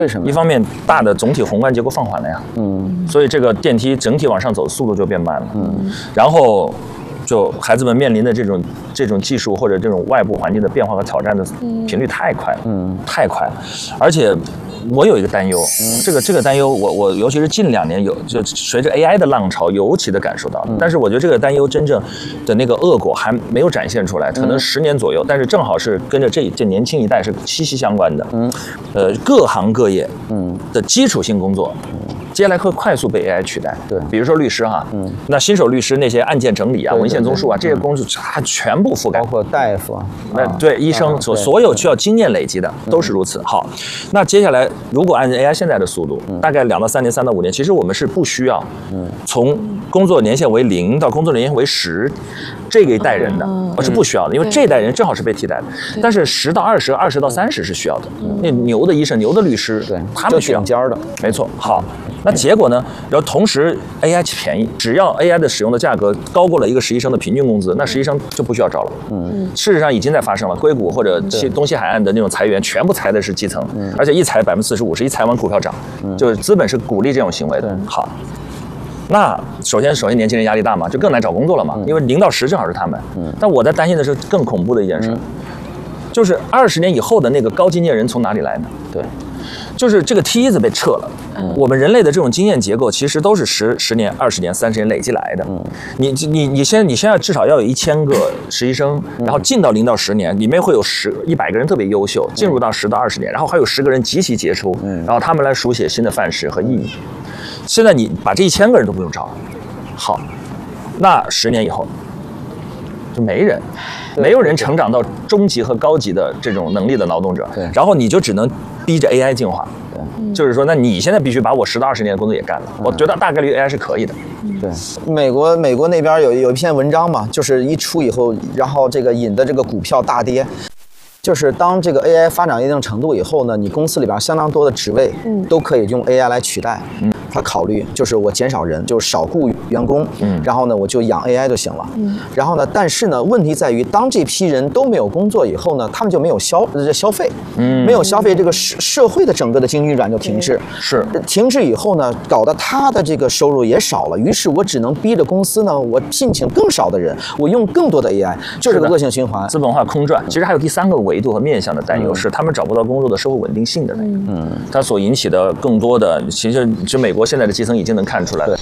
为什么？ 一方面，大的总体宏观结构放缓了呀，所以这个电梯整体往上走速度就变慢了，然后就孩子们面临的这种技术或者这种外部环境的变化和挑战的频率太快了，太快了，而且。我有一个担忧，这个担忧我尤其是近2年就随着 AI 的浪潮尤其的感受到，但是我觉得这个担忧真正的那个恶果还没有展现出来，可能10年左右，但是正好是跟着这年轻一代是息息相关的，各行各业的基础性工作。接下来会快速被 AI 取代， 对， 比如说律师哈，那新手律师那些案件整理啊、文献综述啊这些工作，它全部覆盖， 包括大夫啊， 对，医生所有需要经验累积的都是如此。好，那接下来如果按 AI 现在的速度，大概2到3年、3到5年，其实我们是不需要从工作年限为0到工作年限为10这个一代人的，是不需要的，因为这一代人正好是被替代的。但是10到20、20到30是需要的，那牛的医生、牛的律师， 对， 他们需要尖的， 没错。好。那结果呢？然后同时 AI 便宜，只要 AI 的使用的价格高过了一个实习生的平均工资，那实习生就不需要招了。事实上已经在发生了，硅谷或者东西海岸的那种裁员，全部裁的是基层，而且一裁40%，50%，一裁完股票涨，就是资本是鼓励这种行为的。好，那首先年轻人压力大嘛，就更难找工作了嘛，因为0到10正好是他们。但我在担心的是更恐怖的一件事，就是20年以后的那个高经验人从哪里来呢？ 对。 就是这个梯子被撤了，我们人类的这种经验结构其实都是10年、20年、30年累积来的。你现在至少要有1000个实习生，然后进到0到10年，里面会有100个人特别优秀，进入到10到20年，然后还有10个人极其杰出，然后他们来书写新的范式和意义。现在你把这1000个人都不用招了，好，那10年以后就没有人成长到中级和高级的这种能力的劳动者，然后你就只能逼着 AI 进化，就是说，那你现在必须把我10到20年的工作也干了。我觉得大概率 AI 是可以的。 对，美国那边有一篇文章嘛，就是一出以后，然后这个引的这个股票大跌。就是当这个 AI 发展一定程度以后呢，你公司里边相当多的职位都可以用 AI 来取代。他考虑就是我减少人，就是少雇员工，然后呢我就养 AI 就行了。然后呢，但是呢，问题在于当这批人都没有工作以后呢，他们就没有消费，没有消费，这个社会的整个的经济运转就停滞。是停滞以后呢，搞得他的这个收入也少了，于是我只能逼着公司呢，我聘请更少的人，我用更多的 AI， 就是个恶性循环， 资本化空转。其实还有第3个维度和面向的担忧是，他们找不到工作的社会稳定性的那个，它所引起的更多的，其实美国现在的基层已经能看出来了。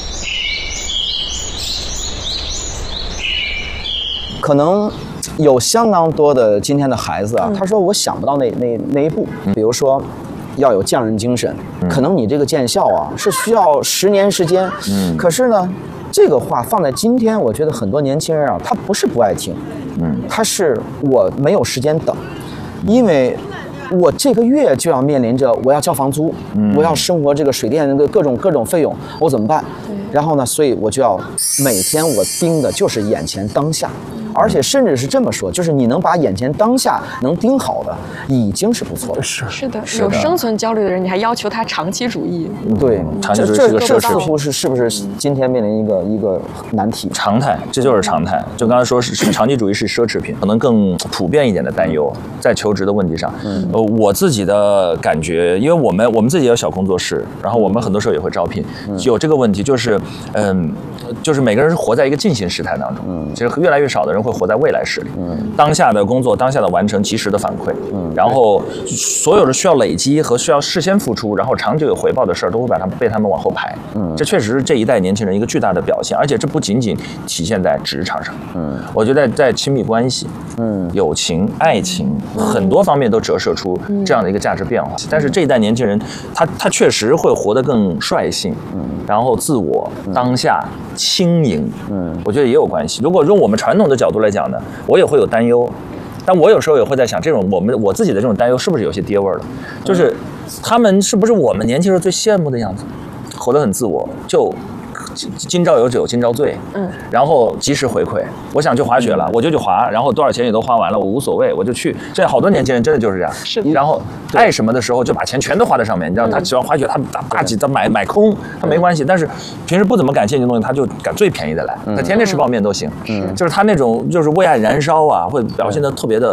可能有相当多的今天的孩子啊，他说我想不到那一步，比如说要有匠人精神，可能你这个建校啊是需要10年时间，可是呢，这个话放在今天，我觉得很多年轻人啊，他不是不爱听，他是我没有时间等，因为我这个月就要面临着我要交房租，我要生活这个水电的各种费用，我怎么办？然后呢，所以我就要每天我盯的就是眼前当下。而且甚至是这么说，就是你能把眼前当下能盯好的，已经是不错的。 是的，有生存焦虑的人，你还要求他长期主义？ 对， 长期主义是个奢侈品。是不是今天面临一个难题？ 常态，这就是常态。就刚才说是长期主义是奢侈品，可能更普遍一点的担忧在求职的问题上。我自己的感觉，因为我们自己也有小工作室，然后我们很多时候也会招聘，有这个问题，就是每个人是活在一个进行时态当中。其实越来越少的人会活在未来时里。当下的工作，当下的完成，及时的反馈。然后所有的需要累积和需要事先付出，然后长久有回报的事儿，都会被他们往后排。这确实是这一代年轻人一个巨大的表现，而且这不仅仅体现在职场上。我觉得在亲密关系、友情、爱情很多方面都折射出这样的一个价值变化。但是这一代年轻人，他确实会活得更率性，然后自我、当下、轻盈。我觉得也有关系。如果用我们传统的角度来讲呢，我也会有担忧，但我有时候也会在想，这种我自己的这种担忧是不是有些爹味了？就是他们是不是我们年轻时候最羡慕的样子，活得很自我，就今朝有酒今朝醉，然后及时回馈。我想去滑雪了，我就去滑，然后多少钱也都花完了，我无所谓，我就去。现在好多年轻人真的就是这样， 是。 然后爱什么的时候就把钱全都花在上面，你知道，他喜欢滑雪，他大几他买空，他没关系。但是平时不怎么感兴趣的东西，他就赶最便宜的来，他天天吃泡面都行。就是他那种就是为爱燃烧啊，会表现得特别的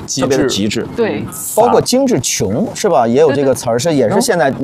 特别的极致。 对， 包括精致穷是吧？也有这个词儿，也是现在